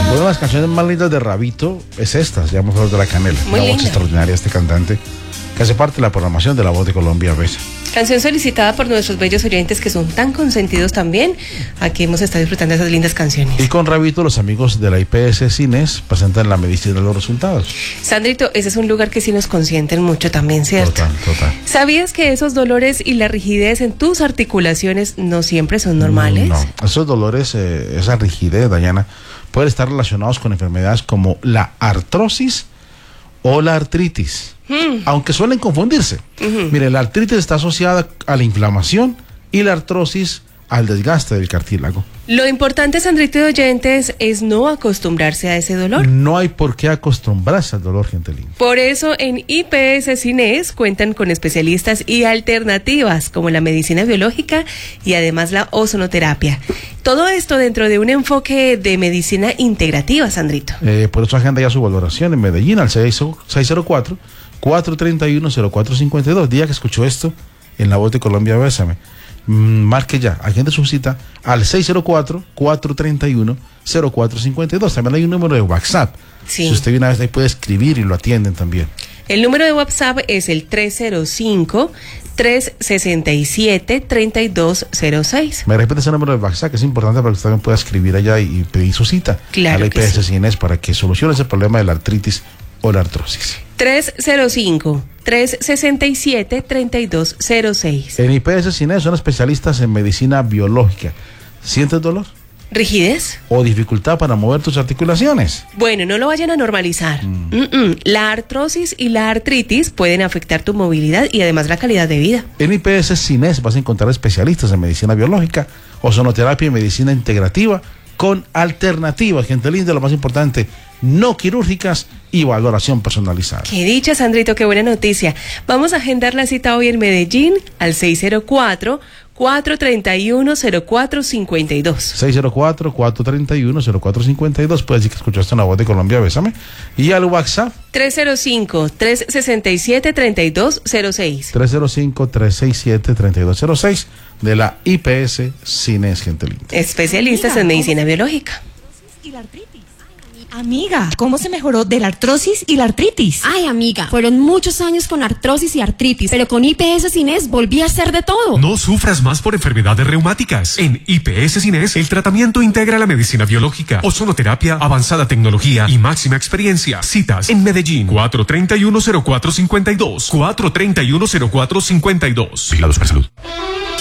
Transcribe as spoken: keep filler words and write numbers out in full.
Una de las canciones más lindas de Rabito es esta, se llama Flor de la Canela. Muy Una voz linda. extraordinaria este cantante, que hace parte de la programación de La Voz de Colombia a veces. Canción solicitada por nuestros bellos oyentes que son tan consentidos también. Aquí hemos estado disfrutando de esas lindas canciones. Y con Rabito, los amigos de la I P S Cines presentan la medicina de los resultados. Sandrito, ese es un lugar que sí nos consienten mucho también, ¿cierto? Total, total. ¿Sabías que esos dolores y la rigidez en tus articulaciones no siempre son normales? No, esos dolores, eh, esa rigidez, Dayana, pueden estar relacionados con enfermedades como la artrosis o la artritis, Hmm. aunque suelen confundirse. Ujú. Mire, la artritis está asociada a la inflamación y la artrosis al desgaste del cartílago. Lo importante, Sandrito de oyentes, es no acostumbrarse a ese dolor. No hay por qué acostumbrarse al dolor, gente linda. Por eso en I P S Cines cuentan con especialistas y alternativas como la medicina biológica y además la ozonoterapia. Todo esto dentro de un enfoque de medicina integrativa, Sandrito. Eh, por eso agenda ya su valoración en Medellín al seis cero cuatro, cuatro tres uno, cero cuatro cinco dos. Día que escuchó esto en La Voz de Colombia, bésame. Mm, marque ya, agenda su cita al seis cero cuatro, cuatro tres uno, cero cuatro cinco dos. También hay un número de WhatsApp. Sí. Si usted viene a vez ahí puede escribir y lo atienden también. El número de WhatsApp es el tres cero cinco, tres seis siete, tres dos cero seis. Me repite ese número de WhatsApp, que es importante para que usted también pueda escribir allá y, y pedir su cita Claro a la que I P S sí. Cines para que solucione ese problema de la artritis o la artrosis. tres cero cinco, tres seis siete, tres dos cero seis. En I P S Cines son especialistas en medicina biológica. ¿Sientes dolor ¿Rigidez? o dificultad para mover tus articulaciones? Bueno, no lo vayan a normalizar. Mm. Mm-mm. La artrosis y la artritis pueden afectar tu movilidad y además la calidad de vida. En I P S Cines vas a encontrar especialistas en medicina biológica, ozonoterapia y medicina integrativa con alternativas, gente linda, lo más importante, no quirúrgicas y valoración personalizada. Qué dicha, Sandrito, qué buena noticia. Vamos a agendar la cita hoy en Medellín al seis cero cuatro, cuatro tres uno, cero cuatro cinco dos. seis cero cuatro, cuatro tres uno, cero cuatro cinco dos. Puedes decir que escuchaste una voz de Colombia, bésame. Y al WhatsApp tres cero cinco, tres seis siete, tres dos cero seis. tres cero cinco, tres seis siete, tres dos cero seis de la I P S Cines, gente linda. Especialistas Mira, en medicina ¿cómo? biológica. Y la artritis. Amiga, ¿cómo se mejoró de la artrosis y la artritis? Ay, amiga, fueron muchos años con artrosis y artritis, pero con I P S Cines volví a ser de todo. No sufras más por enfermedades reumáticas. En I P S Cines, el tratamiento integra la medicina biológica, ozonoterapia, avanzada tecnología y máxima experiencia. Citas en Medellín, cuatro tres uno, cero cuatro cinco dos, cuatro tres uno, cero cuatro cinco dos. Vigilados para salud.